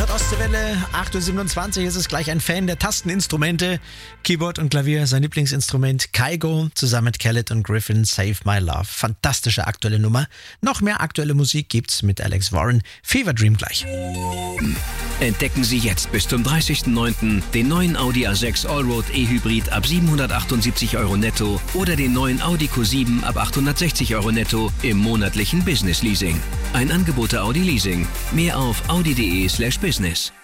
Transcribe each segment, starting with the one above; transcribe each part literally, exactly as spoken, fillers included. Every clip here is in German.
hört Ostseewelle, acht Uhr siebenundzwanzig, ist es gleich ein Fan der Tasteninstrumente. Keyboard und Klavier, sein Lieblingsinstrument. Kygo zusammen mit Khaled und Griffin, Save My Love. Fantastische aktuelle Nummer. Noch mehr aktuelle Musik gibt's mit Alex Warren. Fever Dream gleich. Entdecken Sie jetzt bis zum dreißigsten neunten den neuen Audi A sechs Allroad E-Hybrid ab siebenhundertachtundsiebzig Euro netto oder den neuen Audi Q sieben ab achthundertsechzig Euro netto im monatlichen Business Leasing. Ein Angebot der Audi Leasing. Mehr auf audi.de slash business.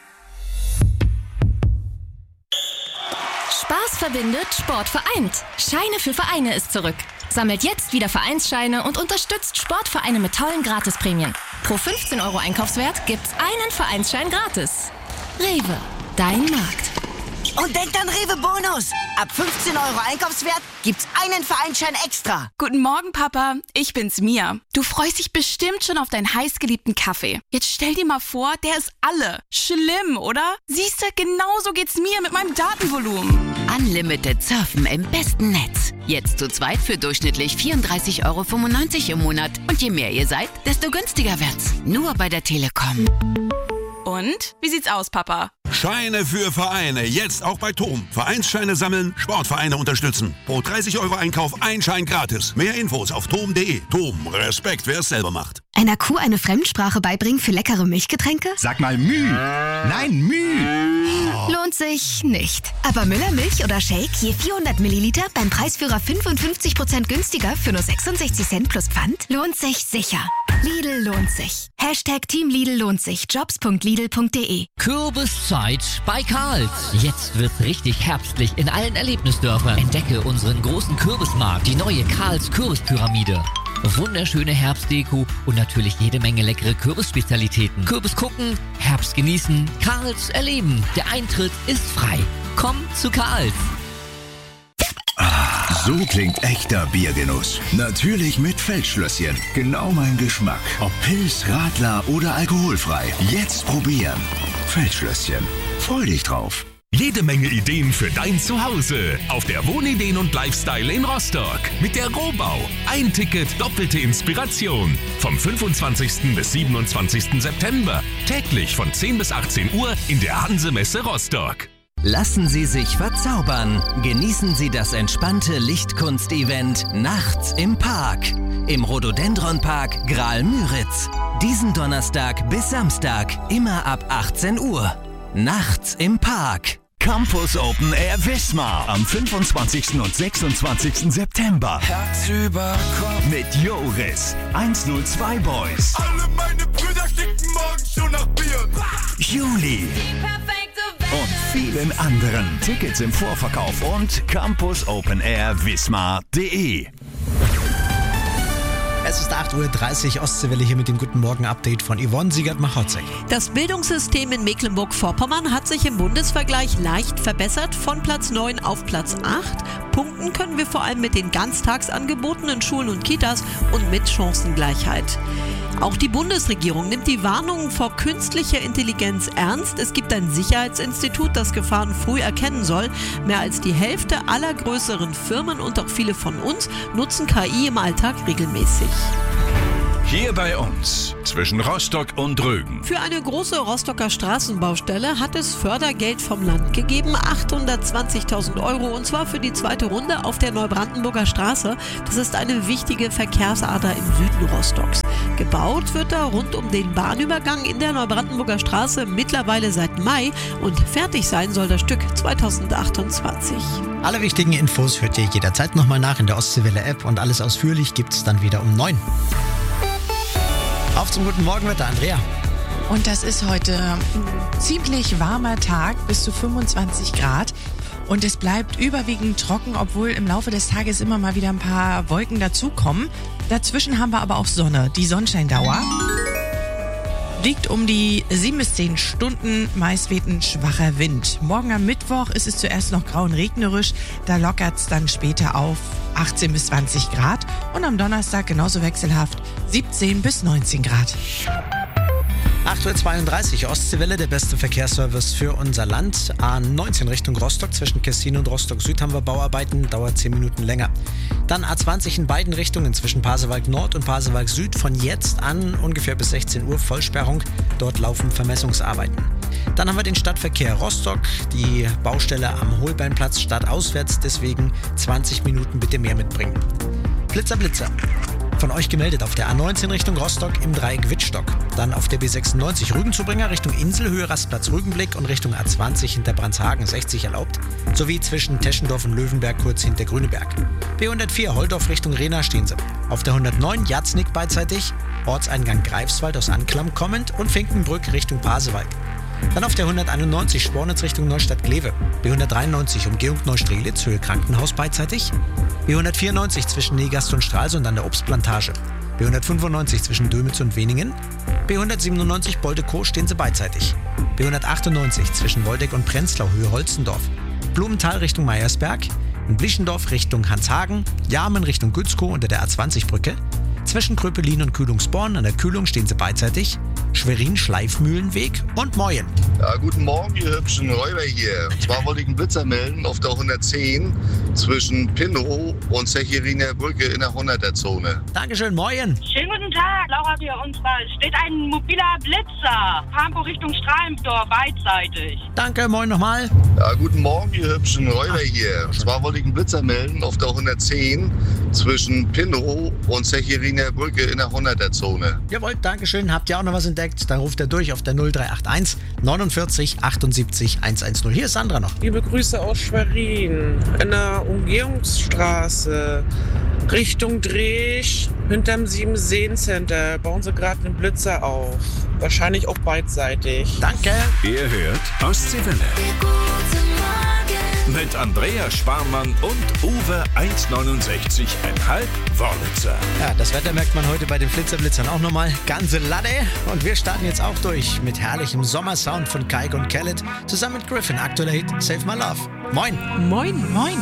Spaß verbindet, Sport vereint. Scheine für Vereine ist zurück. Sammelt jetzt wieder Vereinsscheine und unterstützt Sportvereine mit tollen Gratisprämien. Pro fünfzehn Euro Einkaufswert gibt's einen Vereinsschein gratis. Rewe, dein Markt. Und denkt an Rewe Bonus. Ab fünfzehn Euro Einkaufswert gibt's einen Vereinsschein extra. Guten Morgen, Papa. Ich bin's, Mia. Du freust dich bestimmt schon auf deinen heißgeliebten Kaffee. Jetzt stell dir mal vor, der ist alle. Schlimm, oder? Siehste, genauso geht's mir mit meinem Datenvolumen. Unlimited Surfen im besten Netz. Jetzt zu zweit für durchschnittlich vierunddreißig Euro fünfundneunzig im Monat. Und je mehr ihr seid, desto günstiger wird's. Nur bei der Telekom. Und? Wie sieht's aus, Papa? Scheine für Vereine. Jetzt auch bei Tom. Vereinsscheine sammeln, Sportvereine unterstützen. Pro dreißig Euro Einkauf ein Schein gratis. Mehr Infos auf tom punkt de. Tom, Respekt, wer es selber macht. Einer Kuh eine Fremdsprache beibringen für leckere Milchgetränke? Sag mal Müh. Nein, Müh. Lohnt sich nicht. Aber Müller-Milch oder Shake je vierhundert Milliliter beim Preisführer fünfundfünfzig Prozent günstiger für nur sechsundsechzig Cent plus Pfand? Lohnt sich sicher. Lidl lohnt sich. Hashtag Team Lidl lohnt sich. Jobs punkt lidl punkt de. Kürbiszeit bei Karls. Jetzt wird's richtig herbstlich in allen Erlebnisdörfern. Entdecke unseren großen Kürbismarkt, die neue Karls Kürbispyramide. Wunderschöne Herbstdeko und natürlich jede Menge leckere Kürbisspezialitäten. Kürbis gucken, Herbst genießen, Karls erleben. Der Eintritt ist frei. Komm zu Karls. So klingt echter Biergenuss. Natürlich mit Feldschlösschen. Genau mein Geschmack. Ob Pils, Radler oder alkoholfrei. Jetzt probieren. Feldschlösschen. Freu dich drauf. Jede Menge Ideen für dein Zuhause auf der Wohnideen und Lifestyle in Rostock mit der Rohbau. Ein Ticket, doppelte Inspiration. Vom fünfundzwanzigsten bis siebenundzwanzigsten September. Täglich von zehn bis achtzehn Uhr in der Hanse-Messe Rostock. Lassen Sie sich verzaubern. Genießen Sie das entspannte Lichtkunst-Event Nachts im Park. Im Rhododendron-Park Graal-Müritz. Diesen Donnerstag bis Samstag, immer ab achtzehn Uhr. Nachts im Park. Campus Open Air Wismar am fünfundzwanzigsten und sechsundzwanzigsten September. Herz über Kopf. Mit Joris, hundertzwei Boys. Alle meine Brüder stinken morgens schon nach Bier. Juli. Und vielen anderen. Tickets im Vorverkauf und campus open air wismar punkt de. Es ist acht Uhr dreißig, Ostseewelle hier mit dem Guten Morgen-Update von Yvonne Siegert-Machotzek. Das Bildungssystem in Mecklenburg-Vorpommern hat sich im Bundesvergleich leicht verbessert, von Platz neun auf Platz acht. Punkten können wir vor allem mit den Ganztagsangeboten in Schulen und Kitas und mit Chancengleichheit. Auch die Bundesregierung nimmt die Warnungen vor künstlicher Intelligenz ernst. Es gibt ein Sicherheitsinstitut, das Gefahren früh erkennen soll. Mehr als die Hälfte aller größeren Firmen und auch viele von uns nutzen K I im Alltag regelmäßig. Hier bei uns, zwischen Rostock und Rögen. Für eine große Rostocker Straßenbaustelle hat es Fördergeld vom Land gegeben, achthundertzwanzigtausend Euro, und zwar für die zweite Runde auf der Neubrandenburger Straße. Das ist eine wichtige Verkehrsader im Süden Rostocks. Gebaut wird da rund um den Bahnübergang in der Neubrandenburger Straße mittlerweile seit Mai und fertig sein soll das Stück zweitausendachtundzwanzig. Alle wichtigen Infos hört ihr jederzeit nochmal nach in der Ostseewelle-App und alles ausführlich gibt's dann wieder um neun. Auf zum guten Morgenwetter, Andrea. Und das ist heute ein ziemlich warmer Tag, bis zu fünfundzwanzig Grad. Und es bleibt überwiegend trocken, obwohl im Laufe des Tages immer mal wieder ein paar Wolken dazukommen. Dazwischen haben wir aber auch Sonne. Die Sonnenscheindauer liegt um die sieben bis zehn Stunden, meist weht ein schwacher Wind. Morgen am Mittwoch ist es zuerst noch grau und regnerisch, da lockert es dann später auf achtzehn bis zwanzig Grad und am Donnerstag genauso wechselhaft siebzehn bis neunzehn Grad. acht Uhr zweiunddreißig, Ostseewelle, der beste Verkehrsservice für unser Land. A neunzehn Richtung Rostock, zwischen Kessin und Rostock Süd haben wir Bauarbeiten, dauert zehn Minuten länger. Dann A zwanzig in beiden Richtungen, zwischen Pasewalk Nord und Pasewalk Süd, von jetzt an ungefähr bis sechzehn Uhr Vollsperrung. Dort laufen Vermessungsarbeiten. Dann haben wir den Stadtverkehr Rostock, die Baustelle am Holbeinplatz stadtauswärts, deswegen zwanzig Minuten bitte mehr mitbringen. Blitzer, Blitzer. Von euch gemeldet auf der A neunzehn Richtung Rostock im Dreieck Wittstock. Dann auf der B sechsundneunzig Rügenzubringer Richtung Inselhöhe, Rastplatz Rügenblick und Richtung A zwanzig hinter Brandshagen sechzig erlaubt. Sowie zwischen Teschendorf und Löwenberg kurz hinter Grüneberg. B hundertvier Holdorf Richtung Rena stehen sie. Auf der hundertneun Jatznick beidseitig, Ortseingang Greifswald aus Anklam kommend und Finkenbrück Richtung Pasewalk. Dann auf der hunderteinundneunzig Spornitz Richtung Neustadt-Glewe. B hundertdreiundneunzig Umgehung Neustrelitz, Höhe Krankenhaus beidseitig. B hundertvierundneunzig zwischen Negast und Stralsund an der Obstplantage. B hundertfünfundneunzig zwischen Dömitz und Weningen. B hundertsiebenundneunzig Boldekow stehen sie beidseitig. B hundertachtundneunzig zwischen Woldeck und Prenzlau, Höhe Holzendorf. Blumenthal Richtung Meiersberg. In Blischendorf Richtung Hanshagen. Jarmen Richtung Gützkow unter der A zwanzig Brücke. Zwischen Kröpelin und Kühlungsborn an der Kühlung stehen sie beidseitig. Schwerin Schleifmühlenweg und Moyen. Ja, guten Morgen, ihr hübschen Räuber hier. Und zwar wollte ich einen Blitzer melden auf der hundertzehn zwischen Pinnow und Sechiriner Brücke in der hunderter Zone. Dankeschön, Moyen. Schönen guten Tag, Laura hier. Und zwar steht ein mobiler Blitzer. Hamburg Richtung Stralendorf, beidseitig. Danke, moin nochmal. Ja, guten Morgen, ihr hübschen Räuber hier. Und zwar wollte ich einen Blitzer melden auf der hundertzehn zwischen Pinnow und Sechiriner Brücke in der hunderter Zone. Jawohl, Dankeschön. Habt ihr auch noch was entdeckt? Dann ruft er durch auf der null drei acht eins neunundvierzig achtundsiebzig hundertzehn. Hier ist Sandra noch. Liebe Grüße aus Schwerin. In der Umgehungsstraße Richtung Drech hinterm Sieben-Seen-Center bauen sie gerade einen Blitzer auf. Wahrscheinlich auch beidseitig. Danke. Ihr hört Ostseewelle. Mit Andrea Sparmann und Uwe eins neunundsechzig Komma fünf Wörlitzer. Ja, das Wetter merkt man heute bei den Flitzerblitzern auch nochmal. Ganze Latte. Und wir starten jetzt auch durch mit herrlichem Sommersound von Kaik und Khaled zusammen mit Griffin. Aktueller Hit Save My Love. Moin. Moin, moin.